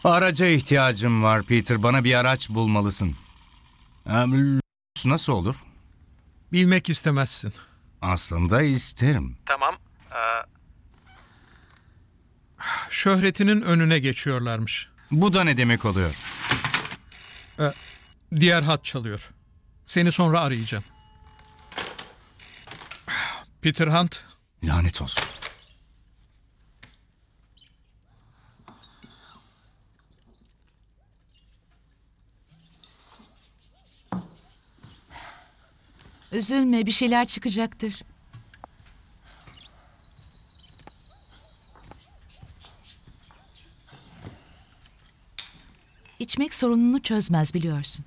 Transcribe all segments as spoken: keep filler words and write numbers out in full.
Araca ihtiyacım var Peter. Bana bir araç bulmalısın. Em, Nasıl olur? Bilmek istemezsin. Aslında isterim. Tamam. Ee... Şöhretinin önüne geçiyorlarmış. Bu da ne demek oluyor? Ee, diğer hat çalıyor. Seni sonra arayacağım. Peter Hunt. Lanet olsun. Üzülme, bir şeyler çıkacaktır. İçmek sorununu çözmez, biliyorsun.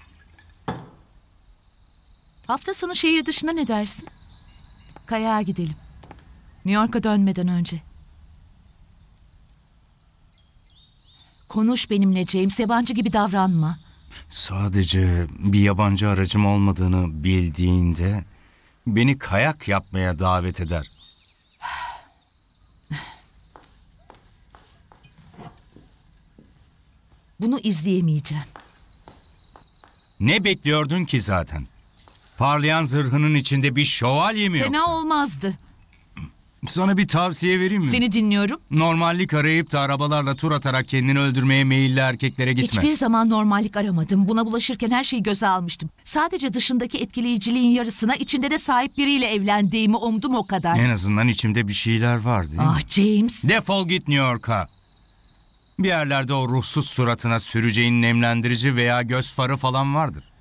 Hafta sonu şehir dışına ne dersin? Kayağa gidelim. New York'a dönmeden önce. Konuş benimle James, yabancı gibi davranma. Sadece bir yabancı aracım olmadığını bildiğinde beni kayak yapmaya davet eder. Bunu izleyemeyeceğim. Ne bekliyordun ki zaten? Parlayan zırhının içinde bir şövalye mi Fena yoksa? olmazdı. Sana bir tavsiye vereyim mi? Seni dinliyorum. Normallik arayıp da arabalarla tur atarak kendini öldürmeye meyilli erkeklere gitme. Hiçbir zaman normallik aramadım. Buna bulaşırken her şeyi göze almıştım. Sadece dışındaki etkileyiciliğin yarısına, içinde de sahip biriyle evlendiğimi umdum, o kadar. En azından içimde bir şeyler var değil mi? Ah James. Defol git New York'a. Bir yerlerde o ruhsuz suratına süreceğin nemlendirici veya göz farı falan vardır.